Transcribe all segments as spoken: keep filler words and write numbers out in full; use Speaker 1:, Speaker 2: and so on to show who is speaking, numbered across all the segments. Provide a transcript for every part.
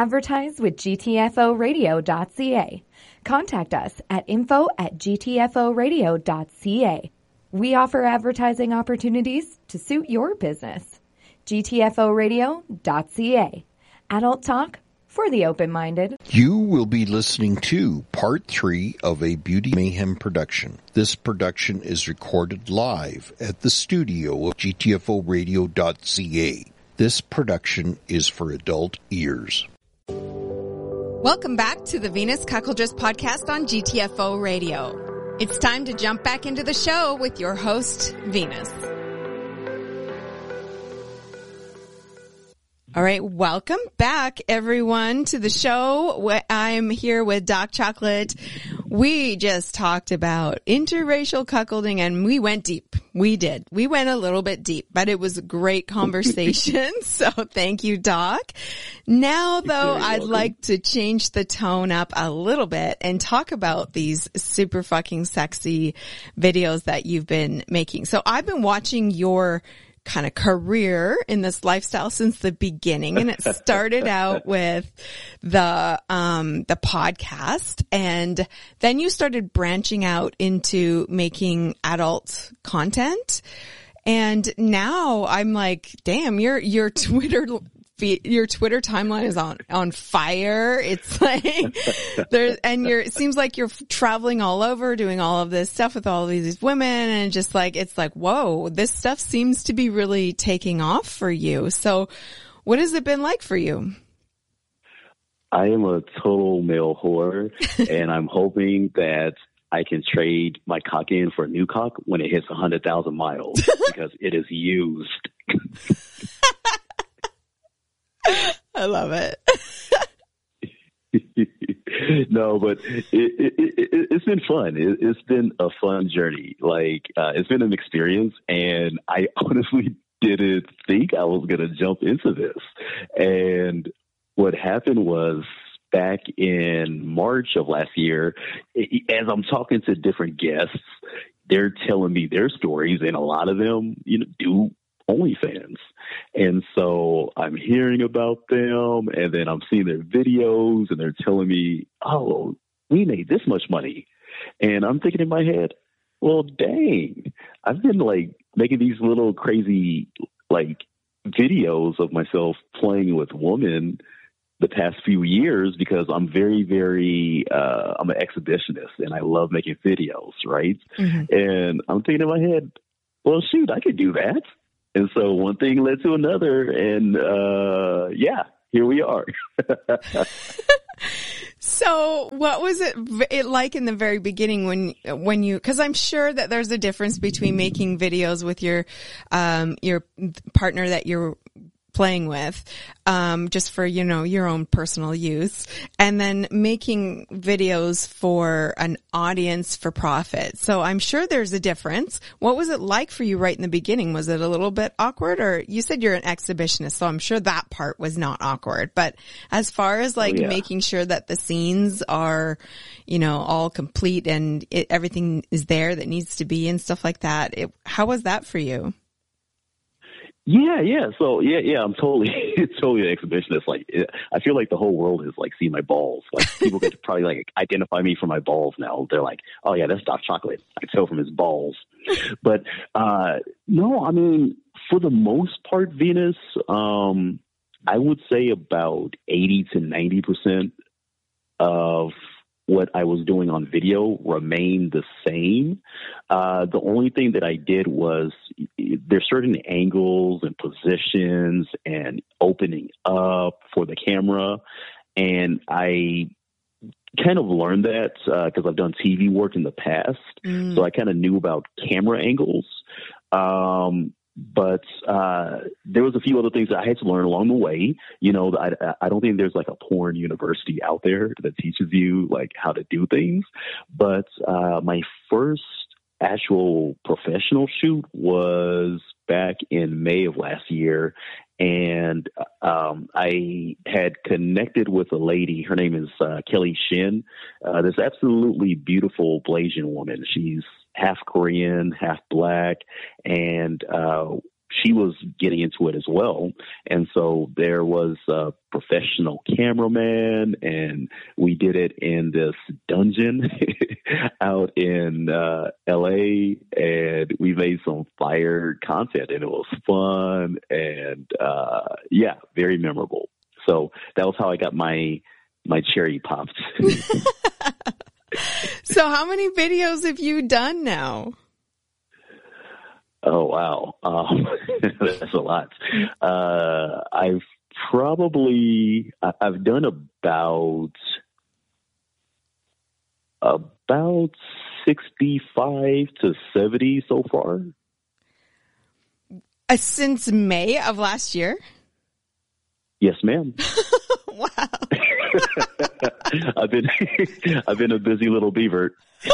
Speaker 1: advertise with G T F O radio dot C A. Contact us at info at G T F O radio dot C A. We offer advertising opportunities to suit your business. G T F O radio dot C A. Adult talk for the open-minded.
Speaker 2: You will be listening to part three of a Beauty Mayhem production. This production is recorded live at the studio of G T F O radio dot C A. This production is for adult ears.
Speaker 3: Welcome back to the Venus Cuckoldress podcast on G T F O Radio. It's time to jump back into the show with your host, Venus. All right, welcome back, everyone, to the show. I'm here with Doc Chocolate. We just talked about interracial cuckolding, and we went deep. We did. We went a little bit deep, but it was a great conversation. So thank you, Doc. Now, though, I'd like to change the tone up a little bit and talk about these super fucking sexy videos that you've been making. So I've been watching your kind of career in this lifestyle since the beginning. And it started out with the, um, the podcast. And then you started branching out into making adult content. And now I'm like, damn, your, your Twitter your Twitter timeline is on, on fire. It's like there, and you're, it seems like you're traveling all over doing all of this stuff with all of these women. And just like, it's like, whoa, this stuff seems to be really taking off for you. So what has it been like for you?
Speaker 4: I am a total male whore, and I'm hoping that I can trade my cock in for a new cock when it hits one hundred thousand miles because it is used.
Speaker 3: I love it.
Speaker 4: No, but it, it, it, it's been fun. It, it's been a fun journey. Like, uh, it's been an experience, and I honestly didn't think I was going to jump into this. And what happened was back in March of last year, as I'm talking to different guests, they're telling me their stories, and a lot of them, you know, do OnlyFans. And so I'm hearing about them, and then I'm seeing their videos, and they're telling me, oh, we made this much money. And I'm thinking in my head, well, dang, I've been like making these little crazy like videos of myself playing with women the past few years because I'm very, very, uh, I'm an exhibitionist, and I love making videos, right? Mm-hmm. And I'm thinking in my head, well, shoot, I could do that. And so one thing led to another, and uh, yeah, here we are.
Speaker 3: So what was it, it like in the very beginning when when you, because I'm sure that there's a difference between making videos with your um, your partner that you're playing with, um, just for, you know, your own personal use, and then making videos for an audience for profit. So I'm sure there's a difference. What was it like for you right in the beginning? Was it a little bit awkward? Or you said you're an exhibitionist, so I'm sure that part was not awkward. But as far as like oh, yeah. making sure that the scenes are, you know, all complete and it, everything is there that needs to be and stuff like that, it, how was that for you?
Speaker 4: Yeah, yeah. So yeah, yeah. I'm totally, totally an exhibitionist. Like, it, I feel like the whole world is like seeing my balls. Like, people get to probably like identify me from my balls now. They're like, oh yeah, that's Doc Chocolate. I can tell from his balls. But uh no, I mean, for the most part, Venus, um, I would say about eighty to ninety percent of what I was doing on video remained the same. Uh, the only thing that I did was there's certain angles and positions and opening up for the camera. And I kind of learned that because uh, I've done T V work in the past. Mm. So I kind of knew about camera angles. Um, But uh, there was a few other things that I had to learn along the way. You know, I, I don't think there's like a porn university out there that teaches you like how to do things. But uh, my first actual professional shoot was back in May of last year. And um, I had connected with a lady. Her name is uh, Kelly Shin. Uh, this absolutely beautiful Blasian woman. She's half Korean, half black. And uh, she was getting into it as well. And so there was a professional cameraman, and we did it in this dungeon out in uh, L A, and we made some fire content, and it was fun and uh, yeah, very memorable. So that was how I got my my cherry popped.
Speaker 3: So how many videos have you done now?
Speaker 4: Oh, wow. Um, that's a lot. Uh, I've probably, I've done about, about sixty-five to seventy so far.
Speaker 3: Uh, since May of last year?
Speaker 4: Yes, ma'am.
Speaker 3: Wow.
Speaker 4: I've been, I've been a busy little beaver.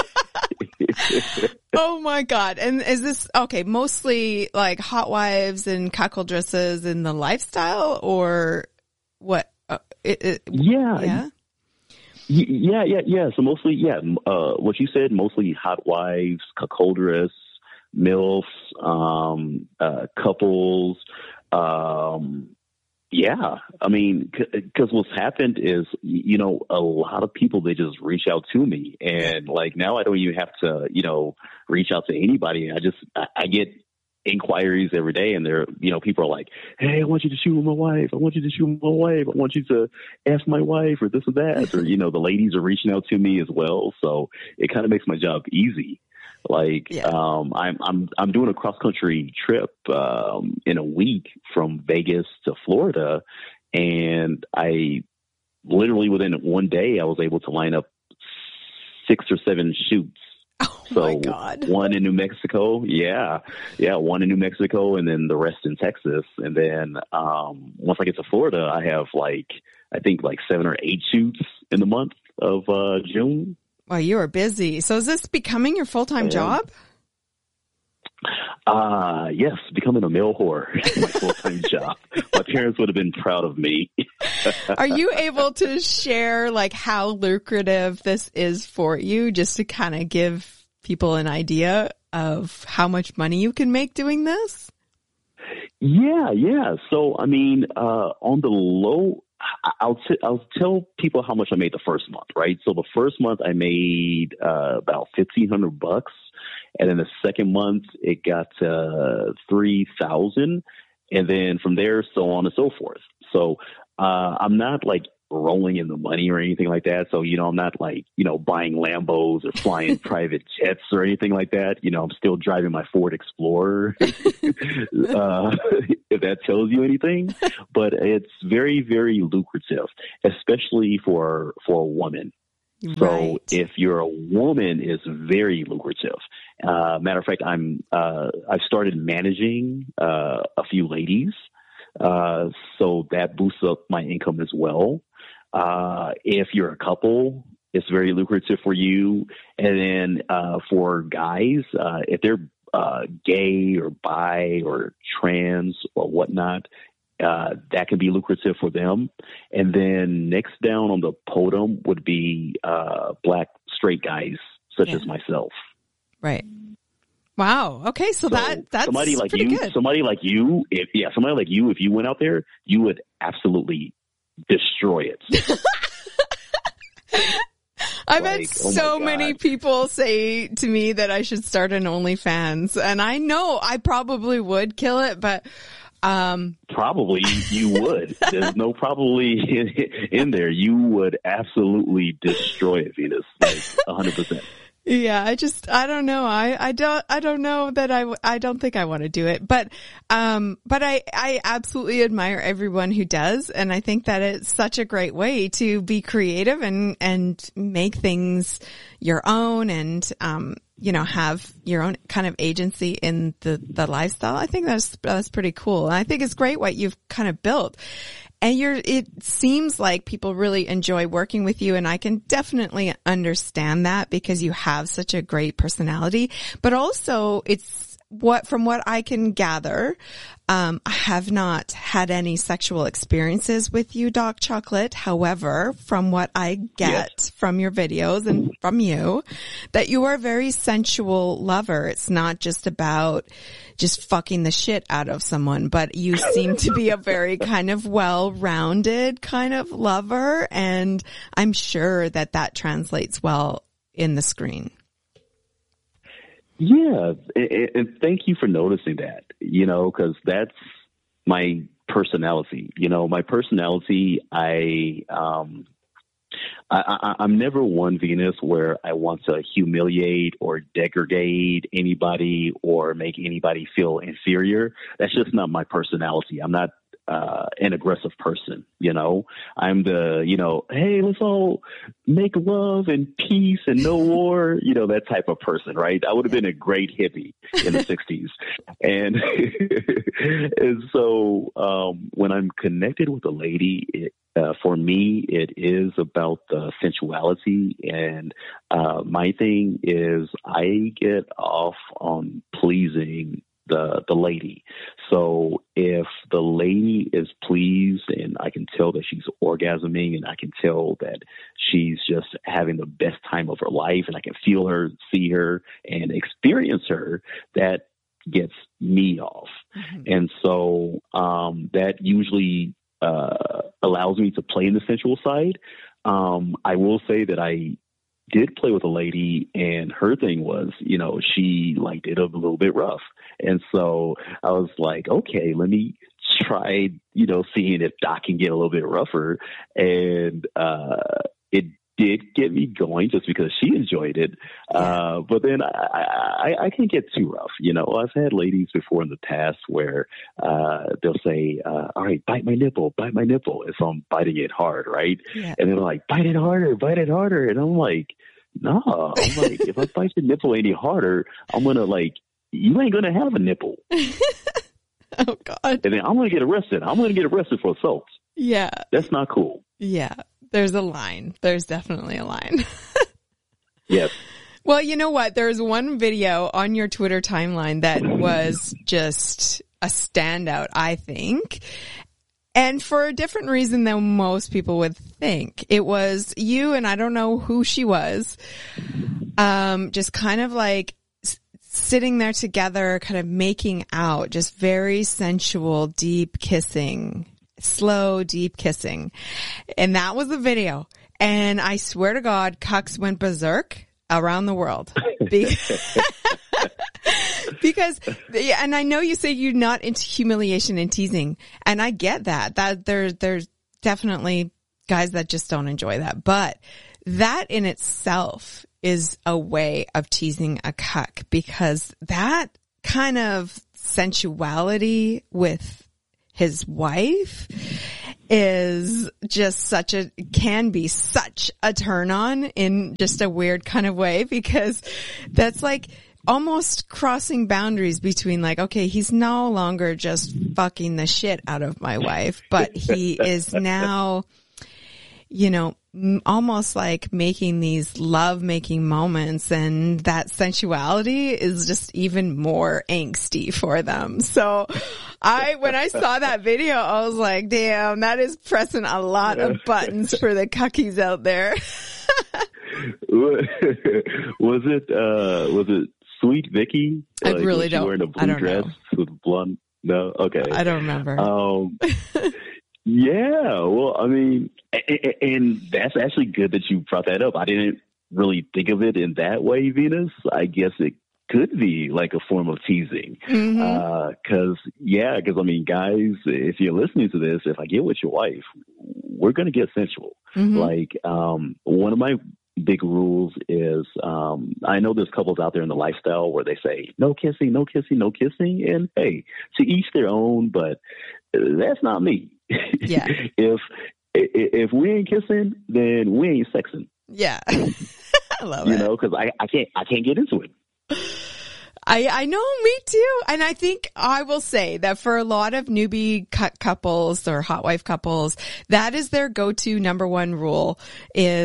Speaker 3: Oh my God. And is this, okay, mostly like hot wives and cuckold dresses in the lifestyle, or what? Uh, it, it,
Speaker 4: yeah.
Speaker 3: Yeah.
Speaker 4: Yeah. Yeah. Yeah. So mostly, yeah. Uh, what you said, mostly hot wives, cuckoldress, MILFs, um, uh, couples, um, yeah, I mean, because what's happened is, you know, a lot of people, they just reach out to me, and like now I don't even have to, you know, reach out to anybody. I just, I, I get inquiries every day, and they're, you know, people are like, hey, I want you to shoot with my wife. I want you to shoot with my wife. I want you to ask my wife or this or that. Or, you know, the ladies are reaching out to me as well. So it kind of makes my job easy. Like, yeah. um, I'm, I'm, I'm doing a cross country trip, um, in a week from Vegas to Florida. And I literally within one day, I was able to line up six or seven shoots.
Speaker 3: Oh
Speaker 4: so
Speaker 3: my God.
Speaker 4: One in New Mexico. Yeah. Yeah. One in New Mexico, and then the rest in Texas. And then, um, once I get to Florida, I have like, I think like seven or eight shoots in the month of, uh, June.
Speaker 3: Well, you are busy. So is this becoming your full-time job?
Speaker 4: Uh, yes, becoming a male whore is my full-time job. My parents would have been proud of me.
Speaker 3: Are you able to share like how lucrative this is for you, just to kind of give people an idea of how much money you can make doing this?
Speaker 4: Yeah, yeah. So, I mean, uh, on the low, I'll, t- I'll tell people how much I made the first month, right? So the first month I made uh, about fifteen hundred bucks. And then the second month it got uh, three thousand. And then from there, so on and so forth. So uh, I'm not like rolling in the money or anything like that. So, you know, I'm not like, you know, buying Lambos or flying private jets or anything like that. You know, I'm still driving my Ford Explorer, uh, if that tells you anything. But it's very, very lucrative, especially for for a woman.
Speaker 3: Right.
Speaker 4: So if you're a woman, it's very lucrative. Uh, matter of fact, I'm uh, I've started managing uh, a few ladies, uh, so that boosts up my income as well. Uh, if you're a couple, it's very lucrative for you. And then, uh, for guys, uh, if they're, uh, gay or bi or trans or whatnot, uh, that can be lucrative for them. And then next down on the podium would be, uh, black straight guys such yeah. as myself.
Speaker 3: Right. Wow. Okay. So, so that, that's
Speaker 4: somebody like
Speaker 3: pretty
Speaker 4: you,
Speaker 3: good.
Speaker 4: somebody like you, if, yeah, somebody like you, if you went out there, you would absolutely destroy it.
Speaker 3: I've
Speaker 4: like,
Speaker 3: had so
Speaker 4: oh
Speaker 3: many people say to me that I should start an OnlyFans, and I know I probably would kill it, but um
Speaker 4: probably you would. There's no probably in, in there. You would absolutely destroy it, Venus, like one hundred percent.
Speaker 3: Yeah, I just, I don't know. I, I don't, I don't know that I, I don't think I want to do it, but, um, but I, I absolutely admire everyone who does. And I think that it's such a great way to be creative and, and make things your own and, um, you know, have your own kind of agency in the, the lifestyle. I think that's, that's pretty cool. And I think it's great what you've kind of built. And you're, it seems like people really enjoy working with you, and I can definitely understand that because you have such a great personality. But also, it's what, from what I can gather, um, I have not had any sexual experiences with you, Doc Chocolate. However, from what I get
Speaker 4: Yes.
Speaker 3: from your videos and from you, that you are a very sensual lover. It's not just about just fucking the shit out of someone, but you seem to be a very kind of well-rounded kind of lover. And I'm sure that that translates well in the screen.
Speaker 4: Yeah, and, and thank you for noticing that, you know, because that's my personality. You know, my personality, I, um, I, I, I'm never one, Venus, where I want to humiliate or degrade anybody or make anybody feel inferior. That's just not my personality. I'm not uh, an aggressive person, you know. I'm the, you know, hey, let's all make love and peace and no war, you know, that type of person, right? I would have been a great hippie in the sixties. And, and so um, when I'm connected with a lady, it, Uh, for me, it is about the sensuality, and uh, my thing is I get off on pleasing the the lady. So if the lady is pleased and I can tell that she's orgasming and I can tell that she's just having the best time of her life and I can feel her, see her, and experience her, that gets me off. Mm-hmm. And so um, that usually Uh, allows me to play in the sensual side. Um, I will say that I did play with a lady, and her thing was, you know, she liked it a little bit rough. And so I was like, okay, let me try, you know, seeing if Doc can get a little bit rougher. And uh, it did get me going just because she enjoyed it. Uh, but then I, I, I can't get too rough. You know, I've had ladies before in the past where uh, they'll say, uh, all right, bite my nipple, bite my nipple. If I'm biting it hard, right? Yeah. And they're like, bite it harder, bite it harder. And I'm like, no, nah. I'm like, if I bite the nipple any harder, I'm going to like, you ain't going to have a nipple.
Speaker 3: Oh, God.
Speaker 4: And then I'm going to get arrested. I'm going to get arrested for assault.
Speaker 3: Yeah.
Speaker 4: That's not cool.
Speaker 3: Yeah. There's a line. There's definitely a line.
Speaker 4: Yes.
Speaker 3: Well, you know what? There's one video on your Twitter timeline that was just a standout, I think. And for a different reason than most people would think. It was you, and I don't know who she was, um, just kind of like s- sitting there together, kind of making out, just very sensual, deep kissing. Slow, deep kissing. And that was the video. And I swear to God, cucks went berserk around the world. Because, because, and I know you say you're not into humiliation and teasing. And I get that. That there, there's definitely guys that just don't enjoy that. But that in itself is a way of teasing a cuck, because that kind of sensuality with his wife is just such a, can be such a turn on in just a weird kind of way, because that's like almost crossing boundaries between like, okay, he's no longer just fucking the shit out of my wife, but he is now, you know, almost like making these love-making moments, and that sensuality is just even more angsty for them. So I, when I saw that video, I was like, damn, that is pressing a lot of buttons for the cuckies out there.
Speaker 4: Was it, uh, was it Sweet Vicky?
Speaker 3: I
Speaker 4: like,
Speaker 3: really
Speaker 4: was she
Speaker 3: don't.
Speaker 4: wearing a blue
Speaker 3: I don't
Speaker 4: dress
Speaker 3: know.
Speaker 4: with blonde? No? Okay.
Speaker 3: I don't remember.
Speaker 4: Um, yeah, well, I mean, and, and that's actually good that you brought that up. I didn't really think of it in that way, Venus. I guess it could be like a form of teasing. Mm-hmm. Uh, cause yeah, cause I mean, guys, if you're listening to this, if I get with your wife, we're going to get sensual. Mm-hmm. Like, um, one of my big rules is, um, I know there's couples out there in the lifestyle where they say, no kissing, no kissing, no kissing. And hey, to each their own, but that's not me.
Speaker 3: Yeah.
Speaker 4: if, if we ain't kissing, then we ain't sexing.
Speaker 3: Yeah. I love
Speaker 4: you
Speaker 3: it.
Speaker 4: You know, cause I, I can't, I can't get into it.
Speaker 3: I, I know, me too. And I think I will say that for a lot of newbie cut couples or hot wife couples, that is their go-to number one rule is,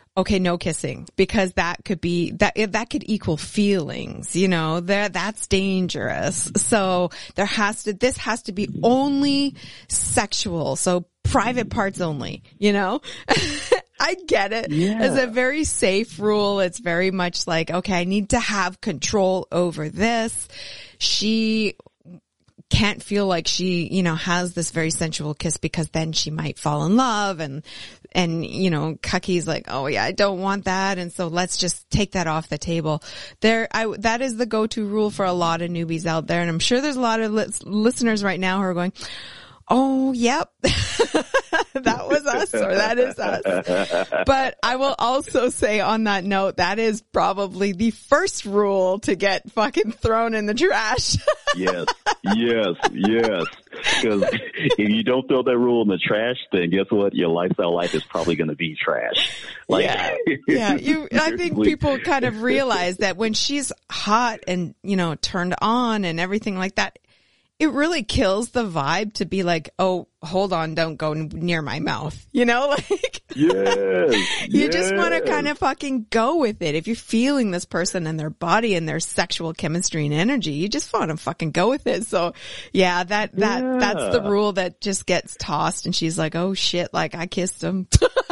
Speaker 3: okay, no kissing, because that could be, that, that could equal feelings, you know, there, that's dangerous. So there has to, this has to be only sexual. So private parts only, you know? I get it.
Speaker 4: Yeah.
Speaker 3: It's a very safe rule. It's very much like, okay, I need to have control over this. She can't feel like she, you know, has this very sensual kiss, because then she might fall in love, and, and, you know, Cucky's like, oh yeah, I don't want that. And so let's just take that off the table. There, I, that is the go-to rule for a lot of newbies out there. And I'm sure there's a lot of lis- listeners right now who are going, oh, yep, that was us, or that is us. But I will also say on that note, that is probably the first rule to get fucking thrown in the trash.
Speaker 4: Yes, yes, yes. Because if you don't throw that rule in the trash, then guess what? Your lifestyle life is probably going to be trash. Like,
Speaker 3: yeah, yeah. You, I think people kind of realize that when she's hot and, you know, turned on and everything like that, it really kills the vibe to be like, oh, hold on, don't go near my mouth. You know, like,
Speaker 4: yes,
Speaker 3: you
Speaker 4: yes.
Speaker 3: just want to kind of fucking go with it. If you're feeling this person and their body and their sexual chemistry and energy, you just want to fucking go with it. So yeah, that, that,
Speaker 4: yeah.
Speaker 3: that's the rule that just gets tossed. And she's like, oh shit, like I kissed him.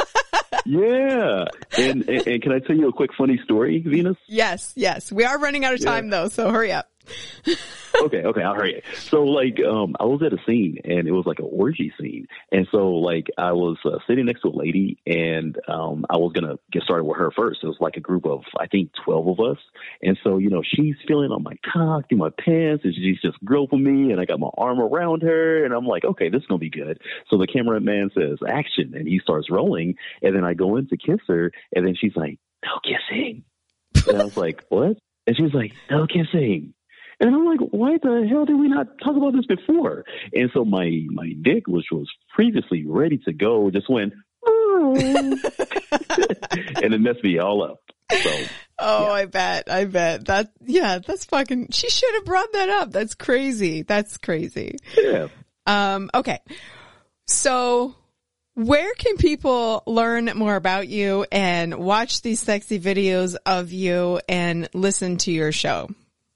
Speaker 4: Yeah. And, and, and can I tell you a quick funny story, Venus?
Speaker 3: Yes, yes. We are running out of time
Speaker 4: yeah.
Speaker 3: though, so hurry up.
Speaker 4: okay, okay, I'll hurry. So, like, um, I was at a scene, and it was like an orgy scene. And so, like, I was uh, sitting next to a lady, and um, I was going to get started with her first. It was like a group of, I think, twelve of us. And so, you know, she's feeling on my cock through my pants, and she's just groping me, and I got my arm around her, and I'm like, okay, this is going to be good. So the cameraman says, action, and he starts rolling, and then I go in to kiss her, and then she's like, no kissing. And I was like, what? And she's like, no kissing. And I'm like, why the hell did we not talk about this before? And so my, my dick, which was previously ready to go, just went, oh. And it messed me all up. So,
Speaker 3: oh,
Speaker 4: yeah.
Speaker 3: I bet. I bet. That, yeah, that's fucking, she should have brought that up. That's crazy. That's crazy.
Speaker 4: Yeah.
Speaker 3: Um, okay. So where can people learn more about you and watch these sexy videos of you and listen to your show?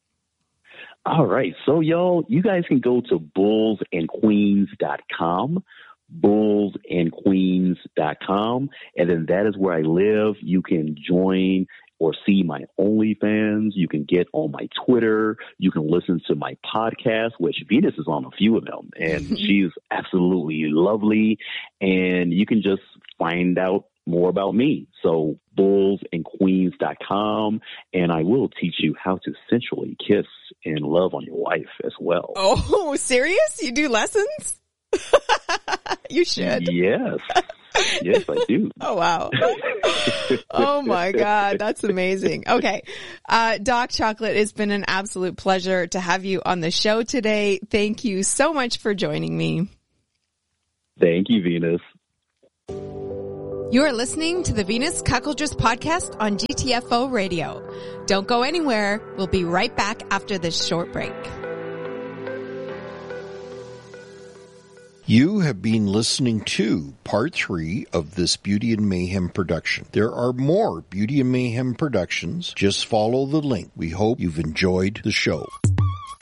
Speaker 4: All right. So, y'all, you guys can go to bulls and queens dot com, bulls and queens dot com, and then that is where I live. You can join or see my OnlyFans. You can get on my Twitter. You can listen to my podcast, which Venus is on a few of them, and she's absolutely lovely. And you can just find out more about me. So bulls and queens dot com, and I will teach you how to sensually kiss and love on your wife as well.
Speaker 3: Oh, serious? You do lessons? You should.
Speaker 4: Yes. Yes, I do.
Speaker 3: Oh, wow. Oh my God. That's amazing. Okay. Uh, Doc Chocolate, it's been an absolute pleasure to have you on the show today. Thank you so much for joining me.
Speaker 4: Thank you, Venus.
Speaker 3: You are listening to the Venus Cuckoldress podcast on G T F O Radio. Don't go anywhere. We'll be right back after this short break.
Speaker 2: You have been listening to part three of this Beauty and Mayhem production. There are more Beauty and Mayhem productions. Just follow the link. We hope you've enjoyed the show.